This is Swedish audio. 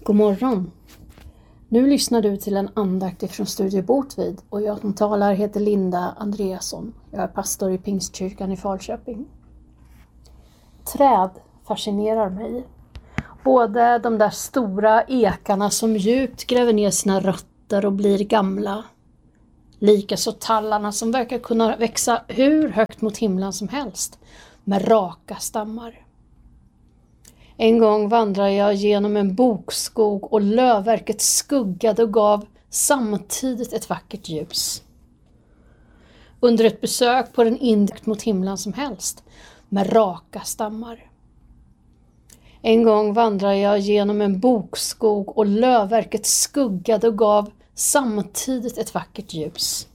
God morgon! Nu lyssnar du till en andakt från Studio Botvid och jag som talar heter Linda Andreasson. Jag är pastor i Pingstkyrkan i Falköping. Träd fascinerar mig. Både de där stora ekarna som djupt gräver ner sina rötter och blir gamla. Likaså tallarna som verkar kunna växa hur högt mot himlen som helst med raka stammar. En gång vandrade jag genom en bokskog och lövverket skuggade och gav samtidigt ett vackert ljus. Under ett besök på den indekt mot himlen som helst med raka stammar. En gång vandrade jag genom en bokskog och lövverket skuggade och gav samtidigt ett vackert ljus.